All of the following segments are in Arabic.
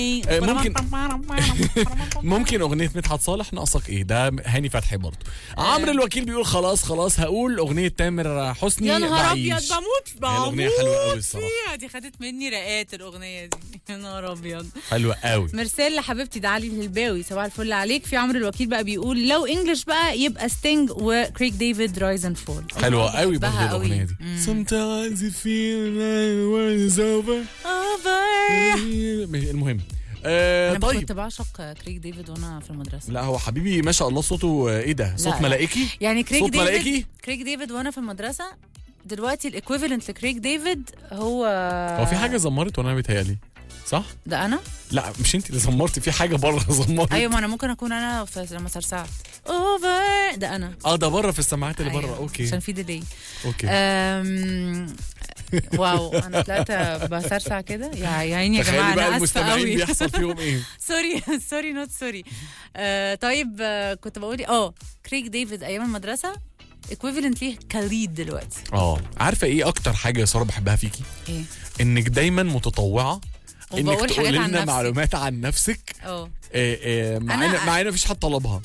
ممكن اغنيه مدحت صالح ناقصك ايه، ده هاني فتحي برضه. عمرو الوكيل بيقول خلاص هقول اغنيه تامر حسني يا نهار بعيش. ابيض بموت الاغنيه حلوه قوي الصراحه فيها، دي خدت مني رقات الاغنيه دي. يا نهار ابيض حلوه قوي. مرسال لحبيبتي ده علي الهلباوي، صباح الفل عليك. في عمرو الوكيل بقى بيقول لو انجلش بقى يبقى ستينج وكريك ديفيد رايز اند فول. حلوه قوي برضه الاغنيه دي. Sometimes you feel like the world is over. المهم انا طيب كنت بعشق كريك ديفيد وانا في المدرسه. لا هو حبيبي ما شاء الله صوته ايه ده، صوت لا. ملائكي يعني كريك صوت ديفيد ملائكي. كريك ديفيد وانا في المدرسه دلوقتي الايكويفالنت لكريك ديفيد هو في حاجه زمرت وانا بيتهيألي صح؟ ده انا؟ لا مش انت اللي زمرتي، في حاجه بره زمرت. ايوه ما انا ممكن اكون انا لما سرسعت اوفر ده انا. ده بره في السماعات اللي بره. أيوة. اوكي عشان في ديلي. اوكي. واو انا طلعت بسرسع كده يا عيني يا جماعه. تخيلي بقى انا اسفه المستمعين قوي. بيحصل فيهم ايه. سوري نوت سوري. طيب كنت بقول كريك ديفيد ايام المدرسه ايكويفالنت ليه كاليد دلوقتي. عارفه ايه اكتر حاجه يا ساره بحبها فيكي؟ ايه؟ انك دايما متطوعه، انك وبقول تقولي حاجات عن لنا نفسي. معلومات عن نفسك. معانا مفيش حد طلبها.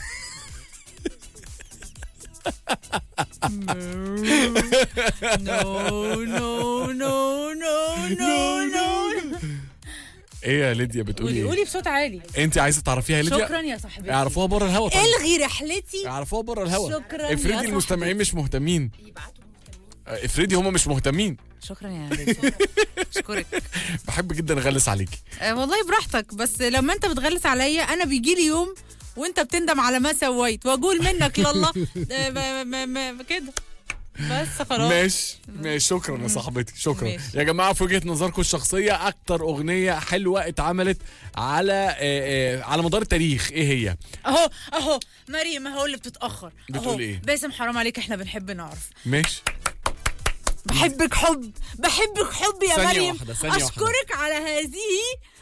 نو. ايه يا ليديا بتقولي قولي بصوت عالي. انت عايزه تعرفيها يا ليديا؟ شكرا يا صاحبتي. يعرفوها بره الهوا. طيب الغي رحلتي. يعرفوها بره الهوا. شكرا يا افرضي المستمعين مش مهتمين. افرضي هم مش مهتمين. شكرا يا ليديا. اشكرك. بحب جدا اغلس عليكي. والله براحتك، بس لما انت بتغلس عليا انا بيجي لي يوم وانت بتندم على ما سويت واقول منك لله كده بس خلاص. ماشي شكرا يا صاحبتي شكرا. ماشي. يا جماعه في وجهه نظركم الشخصيه اكتر اغنيه حلوه اتعملت على مدار التاريخ ايه هي؟ اهو مريم اهو اللي بتتاخر. بتقول ايه؟ باسم حرام عليك احنا بنحب نعرف. ماشي. بحبك حب يا ثانية مريم. واحدة. اشكرك على هذه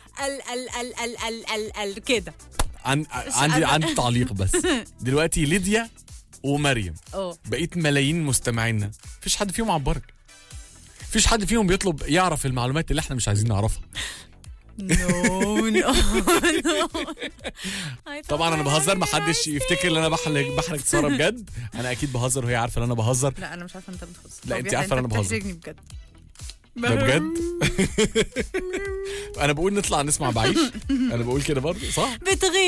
ال كده. عندي تعليق بس. دلوقتي ليديا ومريم بقيت ملايين مستمعينا، مفيش حد فيهم عبرك، مفيش حد فيهم بيطلب يعرف المعلومات اللي احنا مش عايزين نعرفها. نو. طبعا انا بهزر، محدش يفتكر ان انا بحرج ساره بجد. انا اكيد بهزر وهي عارفه ان انا بهزر. لا انا مش عارفه انت بتهزر. لا انت عارفه ان انا بهزر. بجد. ده بجد. انا بقول نطلع نسمع بعيش. انا بقول كده برضه صح. بتغير